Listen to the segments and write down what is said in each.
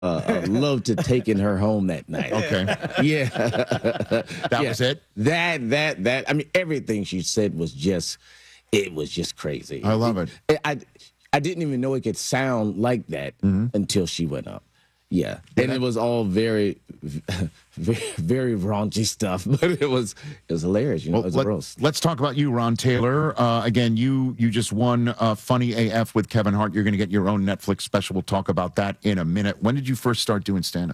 loved to taking her home that night. Okay. Yeah. That was it? That. I mean, everything she said was just, it was just crazy. I love it. I didn't even know it could sound like that until she went up. Yeah. And it was all very, very raunchy stuff, but it was hilarious. You know, Well, it was a roast. let's talk about you, Ron Taylor. Again, you just won Funny AF with Kevin Hart. You're going to get your own Netflix special. We'll talk about that in a minute. When did you first start doing stand-up?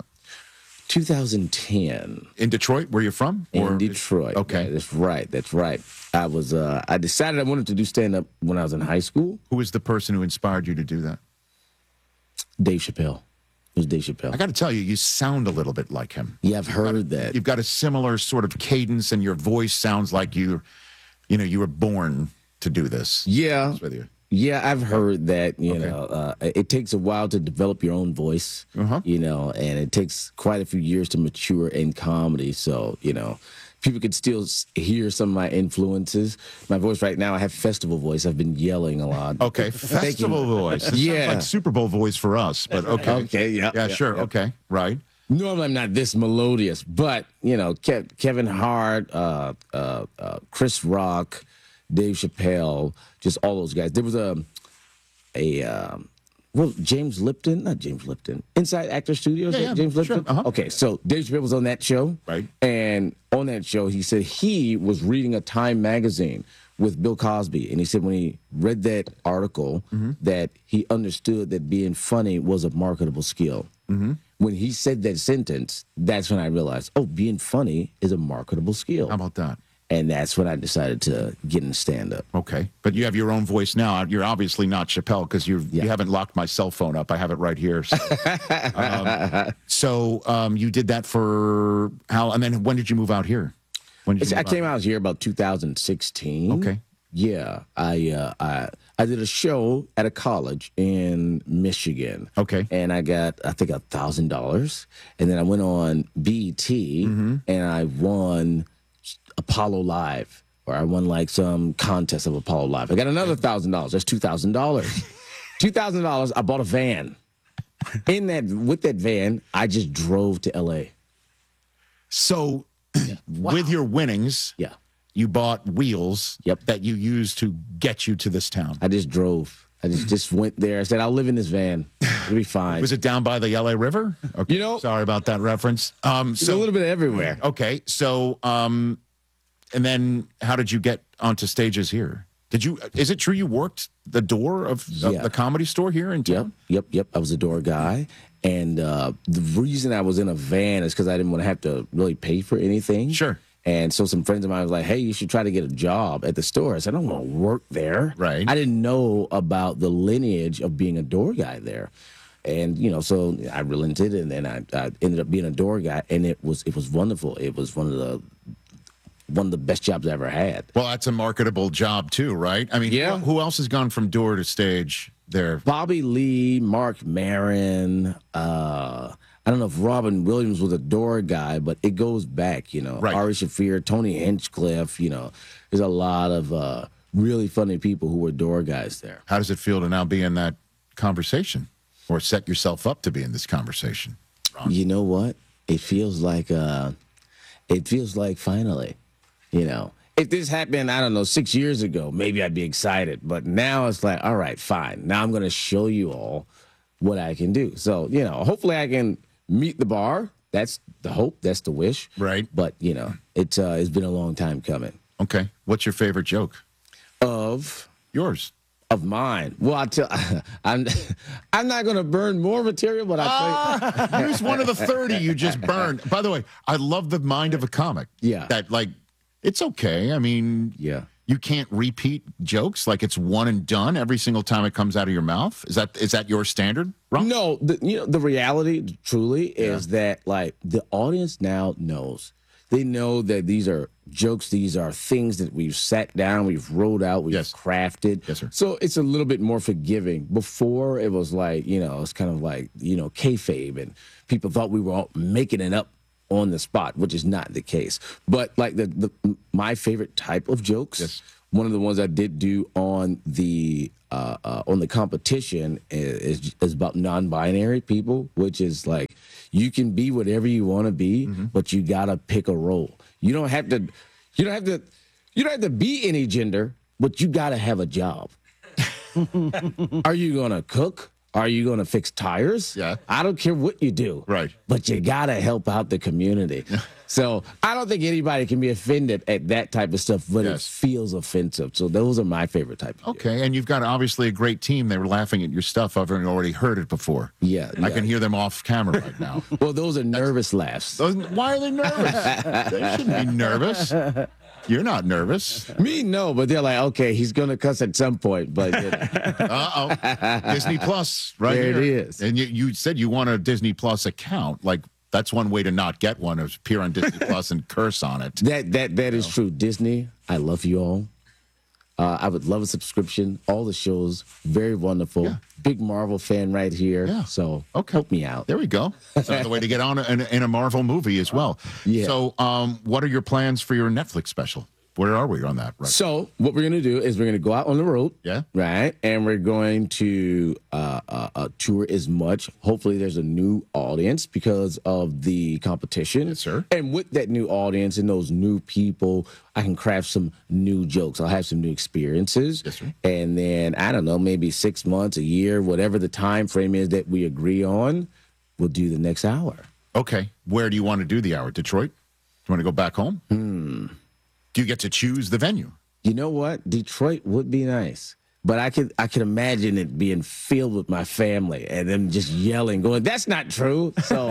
2010. In Detroit, where you're from? In Detroit. Okay. Yeah, that's right. That's right. I decided I wanted to do stand-up when I was in high school. Who was the person who inspired you to do that? Dave Chappelle. It was Dave Chappelle. I got to tell you, you sound a little bit like him. Yeah, I've heard that. You've got a similar sort of cadence, and your voice sounds like you were born to do this. Yeah. With you. Yeah, I've heard that, you know, it takes a while to develop your own voice, you know, and it takes quite a few years to mature in comedy. So, you know, people can still hear some of my influences. My voice right now, I have festival voice. I've been yelling a lot. Okay, festival voice. It sounds like Super Bowl voice for us, but okay. Okay, yeah, sure. Yeah. Okay, right. Normally, I'm not this melodious, but, you know, Kevin Hart, Chris Rock, Dave Chappelle, just all those guys. There was James Lipton, not James Lipton, Inside Actor Studios, Yeah, James Lipton. sure, Okay, so Dave Chappelle was on that show. Right. And on that show, he said he was reading a Time magazine with Bill Cosby. And he said when he read that article that he understood that being funny was a marketable skill. When he said that sentence, that's when I realized, oh, being funny is a marketable skill. How about that? And that's when I decided to get in stand-up. Okay, but you have your own voice now. You're obviously not Chappelle because you haven't locked my cell phone up. I have it right here. So, you did that for how? And then when did you move out here? I came out here about 2016. Okay. Yeah, I did a show at a college in Michigan. Okay. And I got, I think, $1,000, and then I went on BET and I won Apollo Live, or I won like some contest of Apollo Live. I got another $1,000. That's $2,000. $2,000. I bought a van. With that van, I just drove to LA. So, with your winnings, you bought wheels that you used to get you to this town. I just drove. I just went there. I said, I'll live in this van. It'll be fine. Was it down by the LA River? Okay. You know, sorry about that reference. It's a little bit everywhere. Okay, so and then how did you get onto stages here? Is it true you worked the door of the Comedy Store here in town? Yep. I was a door guy. And the reason I was in a van is because I didn't want to have to really pay for anything. Sure. And so some friends of mine was like, hey, you should try to get a job at the store. I said, I don't want to work there. Right. I didn't know about the lineage of being a door guy there. And, you know, so I relented, and then I ended up being a door guy, and it was wonderful. It was one of the best jobs I ever had. Well, that's a marketable job too, right? I mean, who else has gone from door to stage there? Bobby Lee, Mark Maron. I don't know if Robin Williams was a door guy, but it goes back, you know. Right. Ari Shaffir, Tony Hinchcliffe, you know. There's a lot of really funny people who were door guys there. How does it feel to now be in that conversation, or set yourself up to be in this conversation, Ron? You know what? It feels like finally, you know. If this happened, I don't know, 6 years ago, maybe I'd be excited. But now it's like, all right, fine. Now I'm going to show you all what I can do. So, you know, hopefully I can meet the bar. That's the hope. That's the wish. Right. But, you know, it's been a long time coming. Okay. What's your favorite joke? Of? Yours. Of mine. Well, I'm not going to burn more material, but here's one of the 30 you just burned. By the way, I love the mind of a comic. Yeah. That, like, it's okay. I mean, you can't repeat jokes. Like, it's one and done every single time it comes out of your mouth. Is that your standard, Ron? No, the reality truly is that, like, the audience now knows. They know that these are jokes. These are things that we've sat down, we've wrote out, we've crafted. Yes, sir. So it's a little bit more forgiving. Before, it was like, you know, it's kind of like, you know, kayfabe, and people thought we were all making it up on the spot, which is not the case. But like my favorite type of jokes, one of the ones I did do on the on the competition is about non-binary people, which is like you can be whatever you want to be, but you gotta pick a role. You don't have to. You don't have to be any gender, but you gotta have a job. Are you gonna cook? Are you gonna fix tires? Yeah. I don't care what you do. Right. But you gotta help out the community. So I don't think anybody can be offended at that type of stuff, but it Yes. feels offensive. So those are my favorite type of Okay, and you've got obviously a great team. They were laughing at your stuff. I've already heard it before. Yeah, I yeah. can hear them off camera right now. Well, those are nervous laughs. Why are they nervous? They shouldn't be nervous. You're not nervous. Me, no, but they're like, okay, he's gonna cuss at some point, but Disney Plus, right There it here. is. And you said you want a Disney Plus account. Like that's one way to not get one is appear on Disney Plus and curse on it. that is true. Disney, I love you all. I would love a subscription. All the shows, very wonderful. Yeah. Big Marvel fan right here. Yeah. So Okay. help me out. There we go. That's another way to get on in a Marvel movie as well. Yeah. So, what are your plans for your Netflix special? Where are we on that? Right. So what we're gonna do is we're gonna go out on the road. Yeah. Right. And we're going to tour as much. Hopefully there's a new audience because of the competition. Yes, sir. And with that new audience and those new people, I can craft some new jokes. I'll have some new experiences. Yes, sir. And then I don't know, maybe 6 months, a year, whatever the time frame is that we agree on, we'll do the next hour. Okay. Where do you want to do the hour? Detroit? Do you want to go back home? Do you get to choose the venue? You know what? Detroit would be nice. But I could imagine it being filled with my family and them just yelling, going, "That's not true." So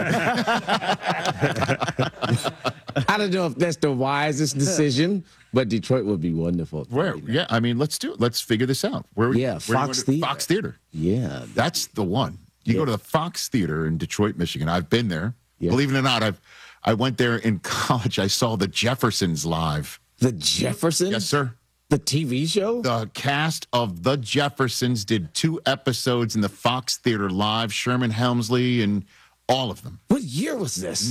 I don't know if that's the wisest decision, but Detroit would be wonderful. Where? Yeah, I mean, let's do it. Let's figure this out. Where? Yeah, where Fox do you Theater. want Fox Theater. Yeah. That's the one. You go to the Fox Theater in Detroit, Michigan. I've been there. Yeah. Believe it or not, I went there in college. I saw the Jeffersons live. The Jeffersons? Yes, sir. The TV show? The cast of The Jeffersons did 2 episodes in the Fox Theater live. Sherman Helmsley and all of them. What year was this?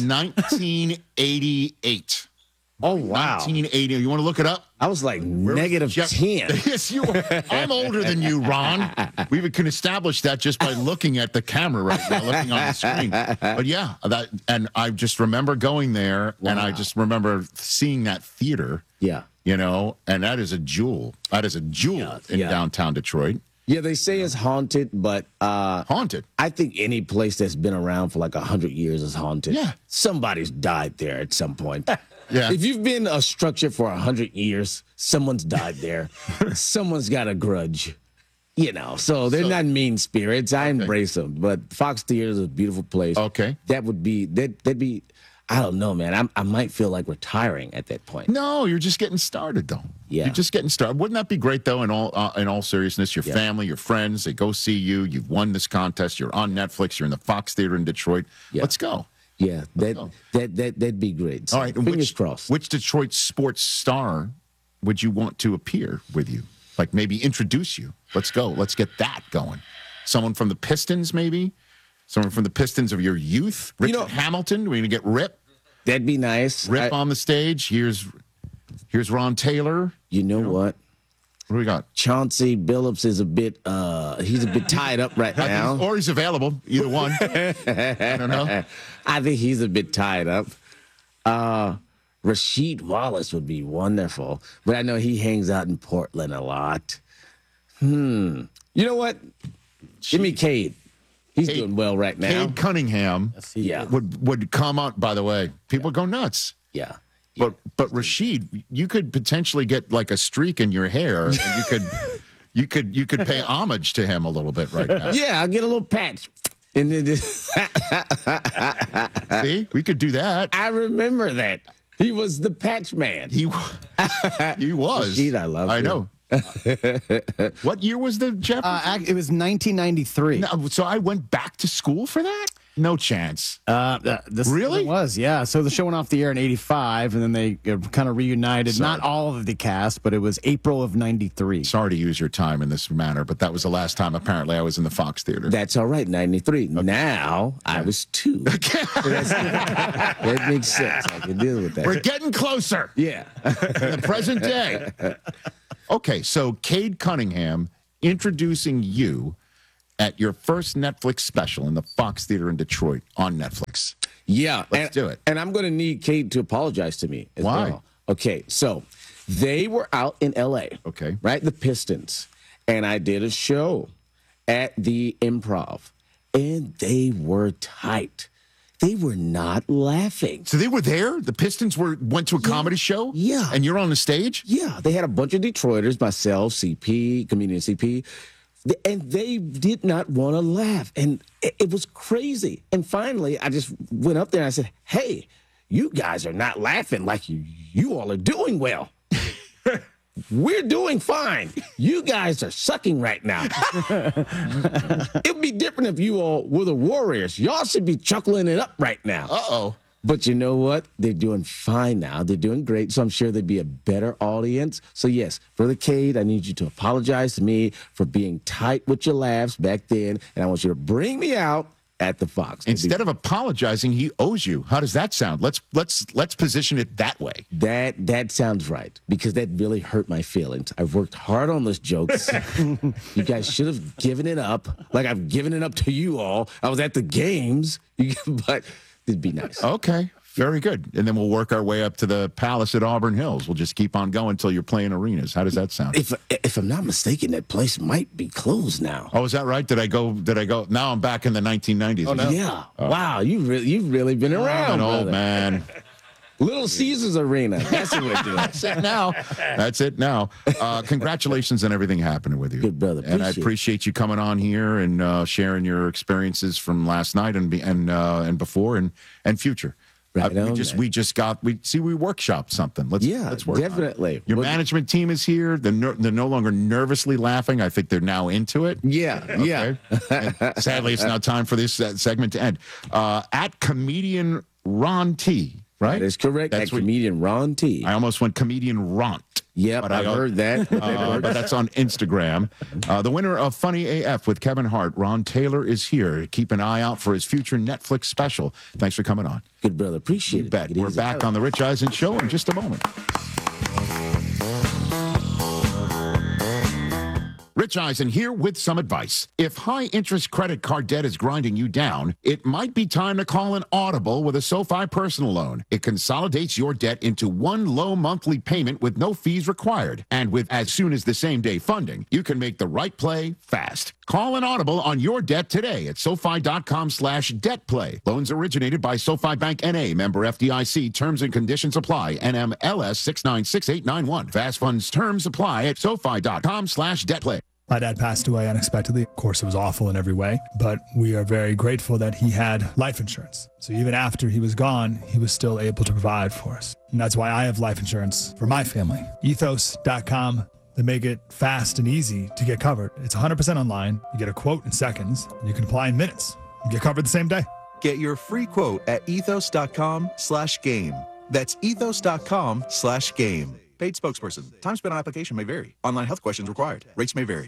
1988. Oh, wow. 1980. You want to look it up? I was like negative Jeff- 10. Yes, you are. I'm older than you, Ron. We can establish that just by looking at the camera right now, looking on the screen. But yeah, and I just remember going there, and I just remember seeing that theater. Yeah. You know, and that is a jewel. That is a jewel in yeah. downtown Detroit. Yeah, they say it's haunted, but Haunted. I think any place that's been around for like 100 years is haunted. Yeah. Somebody's died there at some point. Yeah. If you've been a structure for 100 years, someone's died there. Someone's got a grudge. You know, so they're not mean spirits. I embrace them. But Fox Theater is a beautiful place. Okay. That'd be, I don't know, man. I might feel like retiring at that point. No, you're just getting started, though. Yeah. You're just getting started. Wouldn't that be great, though? In all seriousness, your family, your friends, they go see you. You've won this contest. You're on Netflix. You're in the Fox Theater in Detroit. Yeah. Let's go. Yeah, that'd be great. So All right. And fingers crossed. Which Detroit sports star would you want to appear with you? Like maybe introduce you. Let's go. Let's get that going. Someone from the Pistons, maybe. Someone from the Pistons of your youth. Richard Hamilton. We're gonna get Rip. That'd be nice. Rip on the stage. Here's Ron Taylor. You know what? What do we got? Chauncey Billups is a bit he's a bit tied up right now. Or he's available. Either one. I don't know. I think he's a bit tied up. Rasheed Wallace would be wonderful, but I know he hangs out in Portland a lot. You know what? Give me Cade. He's doing well right now. Cade Cunningham Yeah. would come out, by the way. People go nuts. Yeah. But Rasheed, you could potentially get like a streak in your hair, and you could pay homage to him a little bit right now. Yeah, I'll get a little patch. And then See, we could do that. I remember that. He was the patch man. He was. Rasheed, I love I him. know. What year was the Jefferson? It was 1993. No, so I went back to school for that? No chance. This Really? it was, yeah. So the show went off the air in 85, and then they kind of reunited. Sorry. Not all of the cast, but it was April of 93. Sorry to use your time in this manner, but that was the last time apparently I was in the Fox Theater. That's all right, 93. Now I was 2. That makes sense. I can deal with that. We're getting closer. Yeah. In the present day. Okay, so Cade Cunningham introducing you at your first Netflix special in the Fox Theater in Detroit on Netflix. Yeah. Let's do it. And I'm going to need Kate to apologize to me as Why? well. Okay, so they were out in L.A., Okay. right? The Pistons. And I did a show at the Improv, and they were tight. They were not laughing. So they were there? The Pistons went to a comedy show? Yeah. And you're on the stage? Yeah, they had a bunch of Detroiters, myself, CP, comedian CP, and they did not want to laugh. And it was crazy. And finally, I just went up there and I said, hey, you guys are not laughing like you all are doing well. We're doing fine. You guys are sucking right now. It'd be different if you all were the Warriors. Y'all should be chuckling it up right now. Uh-oh. But you know what? They're doing fine now. They're doing great. So I'm sure they'd be a better audience. So yes, Brother Cade, I need you to apologize to me for being tight with your laughs back then. And I want you to bring me out at the Fox. Instead of apologizing, he owes you. How does that sound? Let's position it that way. That sounds right, because that really hurt my feelings. I've worked hard on those jokes. You guys should have given it up, like I've given it up to you all. I was at the games, but it'd be nice. Okay. Very good. And then we'll work our way up to the Palace at Auburn Hills. We'll just keep on going until you're playing arenas. How does that sound? If I'm not mistaken, that place might be closed now. Oh, is that right? Did I go? Now I'm back in the 1990s. Oh, no. Yeah. Wow. You've really been around, I'm an old brother. man. Little Caesars Arena. That's what we're doing. That's it now. That's it now. Congratulations on everything happening with you. Good, brother. And I appreciate you coming on here and sharing your experiences from last night and before and future. Right we workshopped something. Let's work definitely. On it. Your management team is here. They're no longer nervously laughing. I think they're now into it. Yeah, Okay. And sadly, it's now time for this segment to end. At comedian Ron T. Right? That is correct. That's At comedian Ron T. I almost went comedian Ront. Yep, but I've heard that. but that's on Instagram. The winner of Funny AF with Kevin Hart, Ron Taylor, is here. Keep an eye out for his future Netflix special. Thanks for coming on. Good, brother. Appreciate You it. bet. We're back on the Rich Eisen Show in just a moment. Rich Eisen here with some advice. If high-interest credit card debt is grinding you down, it might be time to call an Audible with a SoFi personal loan. It consolidates your debt into one low monthly payment with no fees required. And with as soon as the same-day funding, you can make the right play fast. Call an Audible on your debt today at SoFi.com/debtplay. Loans originated by SoFi Bank N.A., member FDIC. Terms and conditions apply. NMLS 696891. Fast funds terms apply at SoFi.com/debtplay. My dad passed away unexpectedly. Of course, it was awful in every way, but we are very grateful that he had life insurance. So even after he was gone, he was still able to provide for us. And that's why I have life insurance for my family. Ethos.com. They make it fast and easy to get covered. It's 100% online. You get a quote in seconds, and you can apply in minutes. You get covered the same day. Get your free quote at ethos.com/game. That's ethos.com/game. Paid spokesperson. Time spent on application may vary. Online health questions required. Rates may vary.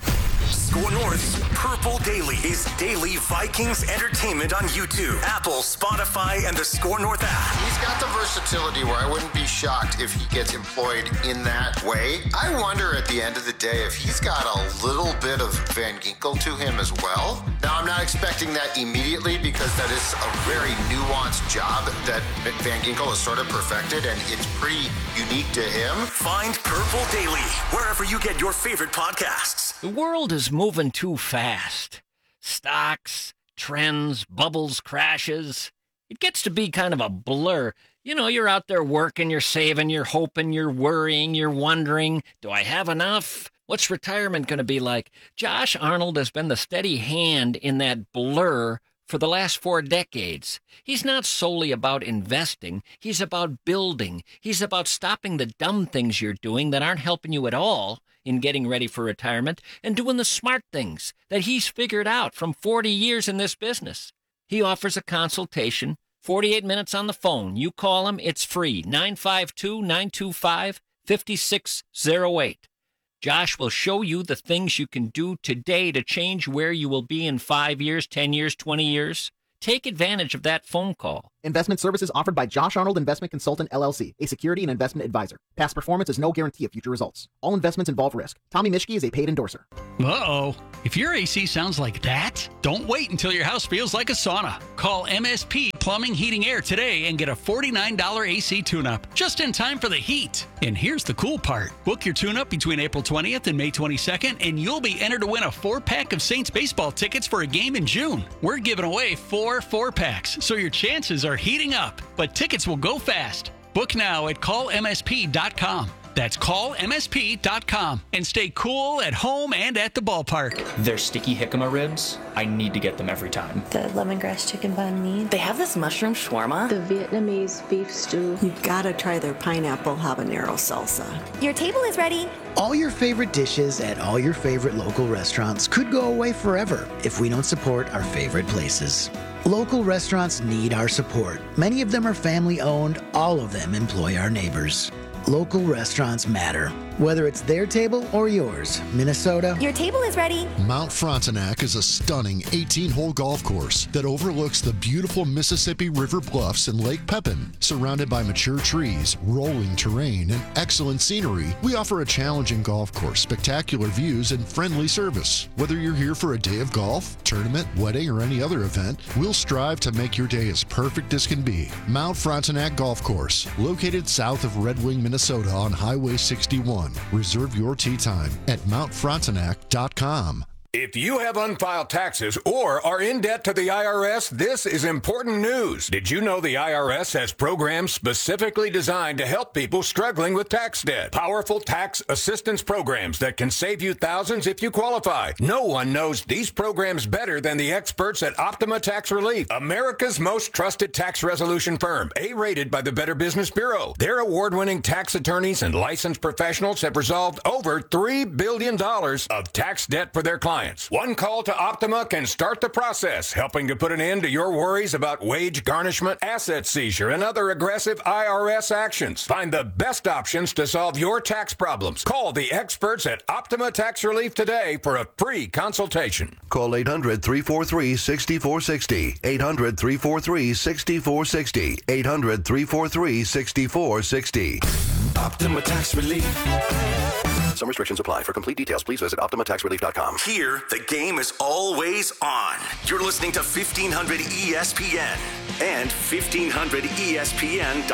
Score North's Purple Daily is daily Vikings entertainment on YouTube, Apple, Spotify, and the Score North app. He's got the versatility where I wouldn't be shocked if he gets employed in that way. I wonder at the end of the day if he's got a little bit of Van Ginkel to him as well. Now, I'm not expecting that immediately because that is a very nuanced job that Van Ginkel has sort of perfected, and it's pretty unique to him. Find Purple Daily wherever you get your favorite podcasts. The world is moving too fast. Stocks, trends, bubbles, crashes. It gets to be kind of a blur. You know, you're out there working, you're saving, you're hoping, you're worrying, you're wondering, do I have enough? What's retirement going to be like? Josh Arnold has been the steady hand in that blur for the last 4 decades. He's not solely about investing. He's about building. He's about stopping the dumb things you're doing that aren't helping you at all in getting ready for retirement and doing the smart things that he's figured out from 40 years in this business. He offers a consultation, 48 minutes on the phone. You call him, it's free, 952-925-5608. Josh will show you the things you can do today to change where you will be in 5 years, 10 years, 20 years. Take advantage of that phone call. Investment services offered by Josh Arnold Investment Consultant, LLC, a security and investment advisor. Past performance is no guarantee of future results. All investments involve risk. Tommy Mischke is a paid endorser. Uh-oh. If your AC sounds like that, don't wait until your house feels like a sauna. Call MSP Plumbing, Heating, Air today and get a $49 AC tune-up just in time for the heat. And here's the cool part. Book your tune-up between April 20th and May 22nd, and you'll be entered to win a 4-pack of Saints baseball tickets for a game in June. We're giving away 4 4-packs, so your chances are heating up. But tickets will go fast. Book now at callmsp.com. That's callmsp.com. And stay cool at home and at the ballpark. Their sticky jicama ribs, I need to get them every time. The lemongrass chicken banh mi. They have this mushroom shawarma. The Vietnamese beef stew. You've got to try their pineapple habanero salsa. Your table is ready. All your favorite dishes at all your favorite local restaurants could go away forever if we don't support our favorite places. Local restaurants need our support. Many of them are family-owned. All of them employ our neighbors. Local restaurants matter. Whether it's their table or yours, Minnesota. Your table is ready. Mount Frontenac is a stunning 18-hole golf course that overlooks the beautiful Mississippi River bluffs and Lake Pepin. Surrounded by mature trees, rolling terrain, and excellent scenery, we offer a challenging golf course, spectacular views, and friendly service. Whether you're here for a day of golf, tournament, wedding, or any other event, we'll strive to make your day as perfect as can be. Mount Frontenac Golf Course, located south of Red Wing, Minnesota on Highway 61. Reserve your tee time at mountfrontenac.com. If you have unfiled taxes or are in debt to the IRS, this is important news. Did you know the IRS has programs specifically designed to help people struggling with tax debt? Powerful tax assistance programs that can save you thousands if you qualify. No one knows these programs better than the experts at Optima Tax Relief, America's most trusted tax resolution firm, A-rated by the Better Business Bureau. Their award-winning tax attorneys and licensed professionals have resolved over $3 billion of tax debt for their clients. One call to Optima can start the process, helping to put an end to your worries about wage garnishment, asset seizure, and other aggressive IRS actions. Find the best options to solve your tax problems. Call the experts at Optima Tax Relief today for a free consultation. Call 800-343-6460. 800-343-6460. 800-343-6460. Optima Tax Relief. Some restrictions apply. For complete details, please visit OptimaTaxRelief.com. Here, the game is always on. You're listening to 1500 ESPN and 1500ESPN.com.